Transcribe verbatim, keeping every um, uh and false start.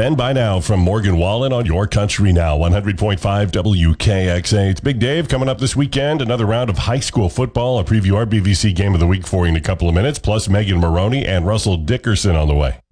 Ben by now from Morgan Wallen on Your Country Now, one hundred point five W K X A. It's Big Dave coming up this weekend. Another round of high school football. I'll preview our B V C game of the week for you in a couple of minutes, plus Megan Maroney and Russell Dickerson on the way.